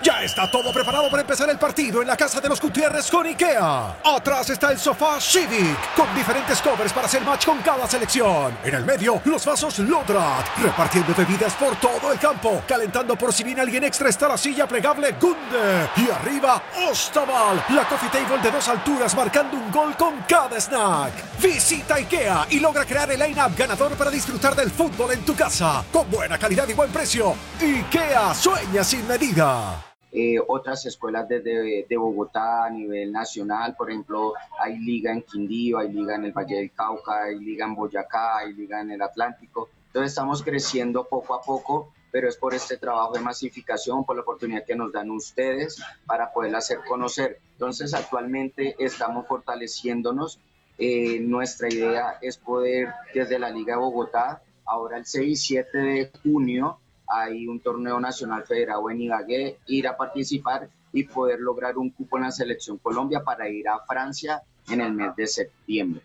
Ya está todo preparado para empezar el partido en la casa de los Gutiérrez con IKEA. Atrás está el sofá Civic, con diferentes covers para hacer match con cada selección. En el medio, los vasos Lodrat, repartiendo bebidas por todo el campo. Calentando por si viene alguien extra está la silla plegable Gunde. Y arriba, Ostaval, la coffee table de 2 alturas marcando un gol con cada snack. Visita IKEA y logra crear el line-up ganador para disfrutar del fútbol en tu casa. Con buena calidad y buen precio. IKEA sueña sin medida. Otras escuelas de Bogotá a nivel nacional, por ejemplo, hay liga en Quindío, hay liga en el Valle del Cauca, hay liga en Boyacá, hay liga en el Atlántico. Entonces estamos creciendo poco a poco, pero es por este trabajo de masificación, por la oportunidad que nos dan ustedes para poder hacer conocer. Entonces actualmente estamos fortaleciéndonos. Nuestra idea es poder, desde la Liga de Bogotá, ahora el 6 y 7 de junio, hay un torneo nacional federado en Ibagué, ir a participar y poder lograr un cupo en la Selección Colombia para ir a Francia en el mes de septiembre.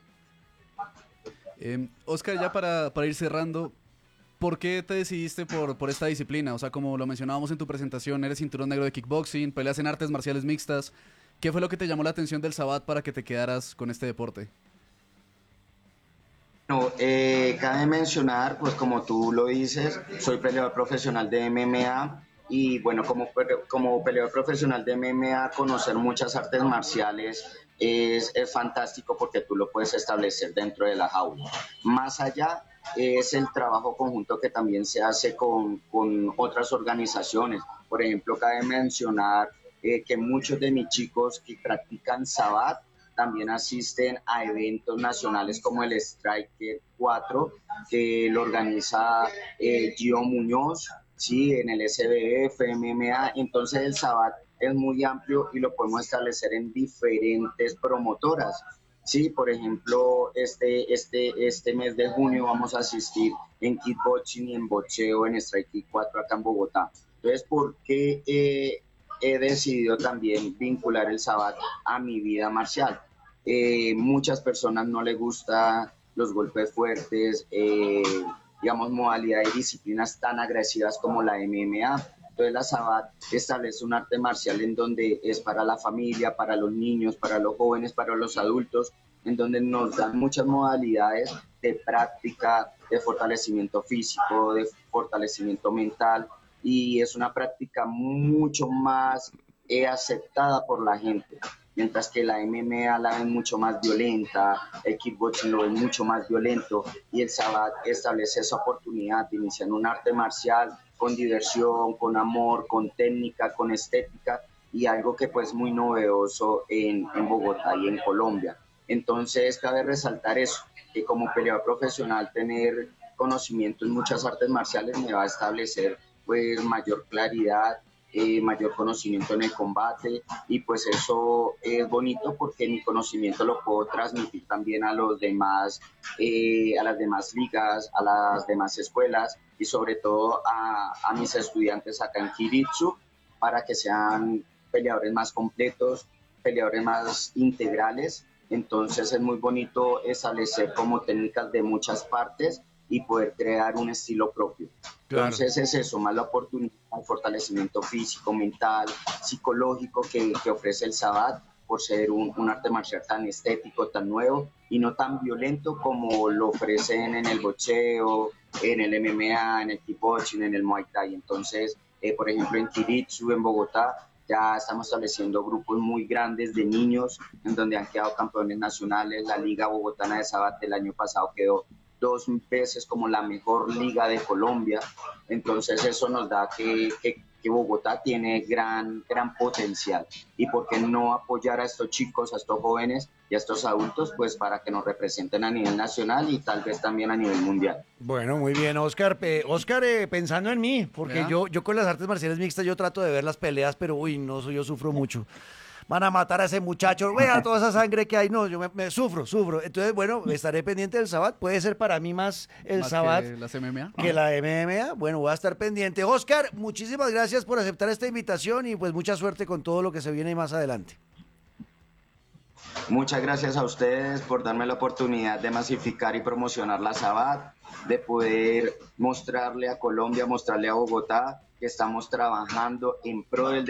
Oscar, ya para ir cerrando, ¿por qué te decidiste por esta disciplina? O sea, como lo mencionábamos en tu presentación, eres cinturón negro de kickboxing, peleas en artes marciales mixtas. ¿Qué fue lo que te llamó la atención del Sabat para que te quedaras con este deporte? Bueno, cabe mencionar, pues como tú lo dices, soy peleador profesional de MMA y bueno, como peleador profesional de MMA, conocer muchas artes marciales es fantástico porque tú lo puedes establecer dentro de la jaula. Más allá es el trabajo conjunto que también se hace con otras organizaciones. Por ejemplo, cabe mencionar que muchos de mis chicos que practican Sabat también asisten a eventos nacionales como el Striker 4, que lo organiza Gio Muñoz, ¿sí? En el SBF, MMA. Entonces el Sabat es muy amplio y lo podemos establecer en diferentes promotoras. Sí, por ejemplo, este mes de junio vamos a asistir en kickboxing y en boxeo en Striker 4 acá en Bogotá. Entonces, ¿por qué he decidido también vincular el Sabat a mi vida marcial? Muchas personas no les gustan los golpes fuertes, digamos, modalidades y disciplinas tan agresivas como la MMA. Entonces la Sabat establece un arte marcial en donde es para la familia, para los niños, para los jóvenes, para los adultos, en donde nos dan muchas modalidades de práctica, de fortalecimiento físico, de fortalecimiento mental, y es una práctica mucho más aceptada por la gente. Mientras que la MMA la ven mucho más violenta, el kickboxing lo ven mucho más violento, y el Sabat establece esa oportunidad de iniciar un arte marcial con diversión, con amor, con técnica, con estética, y algo que pues muy novedoso en Bogotá y en Colombia. Entonces cabe resaltar eso, que como peleador profesional tener conocimiento en muchas artes marciales me va a establecer pues mayor claridad, mayor conocimiento en el combate, y pues eso es bonito porque mi conocimiento lo puedo transmitir también a los demás, a las demás ligas, a las demás escuelas y sobre todo a mis estudiantes acá en Jiu-Jitsu, para que sean peleadores más completos, peleadores más integrales. Entonces es muy bonito establecer como técnicas de muchas partes y poder crear un estilo propio. Claro. Entonces es eso, más la oportunidad de fortalecimiento físico, mental, psicológico que ofrece el Sabat, por ser un arte marcial tan estético, tan nuevo y no tan violento como lo ofrecen en el boxeo, en el MMA, en el kickboxing, en el Muay Thai. Entonces, por ejemplo, en Jiu-Jitsu, en Bogotá, ya estamos estableciendo grupos muy grandes de niños en donde han quedado campeones nacionales. La Liga Bogotana de Sabat del año pasado quedó 2 veces como la mejor liga de Colombia. Entonces eso nos da que Bogotá tiene gran potencial, y por qué no apoyar a estos chicos, a estos jóvenes y a estos adultos, pues para que nos representen a nivel nacional y tal vez también a nivel mundial. Bueno, muy bien, Oscar. Oscar, pensando en mí, porque yo con las artes marciales mixtas yo trato de ver las peleas, pero uy, no, yo sufro mucho. Van a matar a ese muchacho, vea toda esa sangre que hay, no, yo me sufro. Entonces, bueno, estaré pendiente del Sabat, puede ser para mí más el Sabat que las MMA. Que la MMA, bueno, voy a estar pendiente. Oscar, muchísimas gracias por aceptar esta invitación y pues mucha suerte con todo lo que se viene más adelante. Muchas gracias a ustedes por darme la oportunidad de masificar y promocionar la Sabat, de poder mostrarle a Colombia, mostrarle a Bogotá que estamos trabajando en pro del